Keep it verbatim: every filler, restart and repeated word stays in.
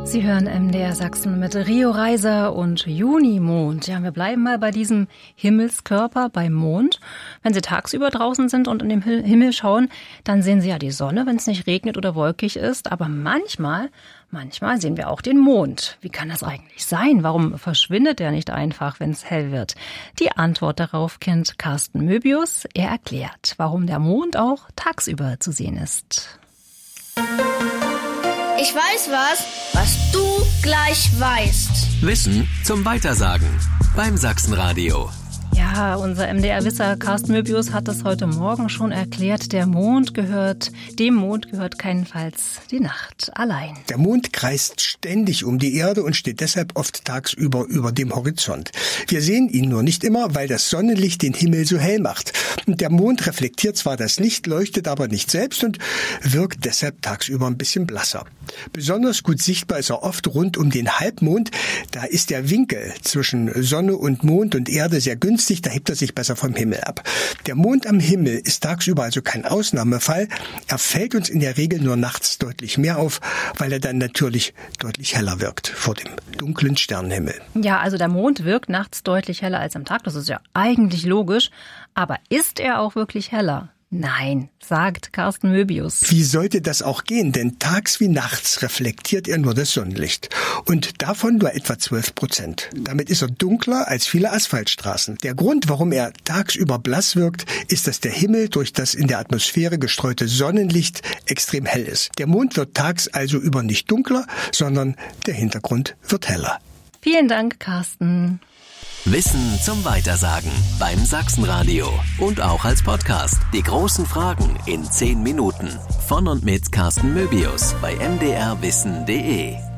Sie hören M D R Sachsen mit Rio Reiser und Junimond. Ja, wir bleiben mal bei diesem Himmelskörper, beim Mond. Wenn Sie tagsüber draußen sind und in den Himmel schauen, dann sehen Sie ja die Sonne, wenn es nicht regnet oder wolkig ist. Aber manchmal, manchmal sehen wir auch den Mond. Wie kann das eigentlich sein? Warum verschwindet er nicht einfach, wenn es hell wird? Die Antwort darauf kennt Carsten Möbius. Er erklärt, warum der Mond auch tagsüber zu sehen ist. Ich weiß was, was du gleich weißt. Wissen zum Weitersagen beim Sachsenradio. Ja, unser M D R-Wisser Carsten Möbius hat es heute Morgen schon erklärt. Der Mond gehört, dem Mond gehört keinenfalls die Nacht allein. Der Mond kreist ständig um die Erde und steht deshalb oft tagsüber über dem Horizont. Wir sehen ihn nur nicht immer, weil das Sonnenlicht den Himmel so hell macht. Und der Mond reflektiert zwar das Licht, leuchtet aber nicht selbst und wirkt deshalb tagsüber ein bisschen blasser. Besonders gut sichtbar ist er oft rund um den Halbmond. Da ist der Winkel zwischen Sonne und Mond und Erde sehr günstig. Da hebt er sich besser vom Himmel ab. Der Mond am Himmel ist tagsüber also kein Ausnahmefall. Er fällt uns in der Regel nur nachts deutlich mehr auf, weil er dann natürlich deutlich heller wirkt vor dem dunklen Sternenhimmel. Ja, also der Mond wirkt nachts deutlich heller als am Tag. Das ist ja eigentlich logisch. Aber ist er auch wirklich heller? Nein, sagt Carsten Möbius. Wie sollte das auch gehen? Denn tags wie nachts reflektiert er nur das Sonnenlicht. Und davon nur etwa zwölf Prozent. Damit ist er dunkler als viele Asphaltstraßen. Der Grund, warum er tagsüber blass wirkt, ist, dass der Himmel durch das in der Atmosphäre gestreute Sonnenlicht extrem hell ist. Der Mond wird tags also über nicht dunkler, sondern der Hintergrund wird heller. Vielen Dank, Carsten. Wissen zum Weitersagen beim Sachsenradio und auch als Podcast. Die großen Fragen in zehn Minuten. Von und mit Carsten Möbius bei m d r wissen punkt d e.